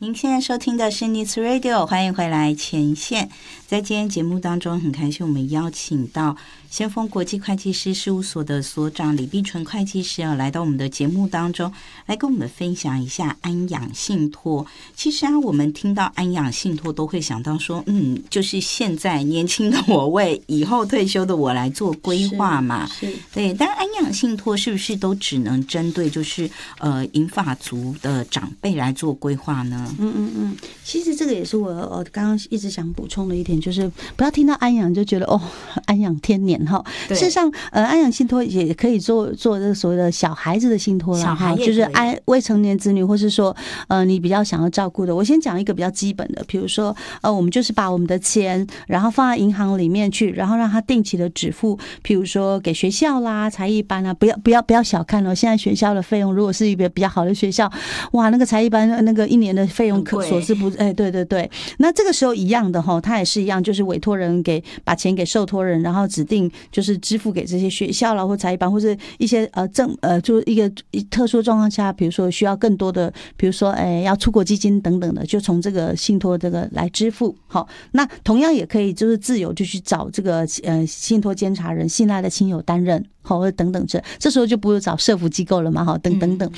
您现在收听的是 News Radio， 欢迎回来前线。在今天节目当中，很开心我们邀请到先锋国际会计师事务所的所长李碧纯会计师来到我们的节目当中，来跟我们分享一下安养信托。其实我们听到安养信托都会想到说，就是现在年轻的我为以后退休的我来做规划嘛。对，但安养信托是不是都只能针对就是银发族的长辈来做规划呢？ 其实这个也是我刚刚一直想补充的一点，就是不要听到安养就觉得安养天年哈。事实上，安养信托也可以做这个所谓的小孩子的信托啦，哈，就是未成年子女，或是说你比较想要照顾的。我先讲一个比较基本的，比如说我们就是把我们的钱，然后放在银行里面去，然后让它定期的支付，譬如说给学校啦、才艺班啊，不要小看现在学校的费用，如果是一个比较好的学校，哇，那个才艺班那个一年的费用所是不，对，那这个时候一样的哈，它也是一样，就是委托人把钱给受托人，然后指定就是支付给这些学校啦或才艺班，或是一些就是一个特殊状况下，比如说需要更多的，比如说要出国基金等等的，就从这个信托这个来支付。好，那同样也可以就是自由就去找这个信托监察人信赖的亲友担任。或者等等这时候就不用找社福机构了嘛，等等。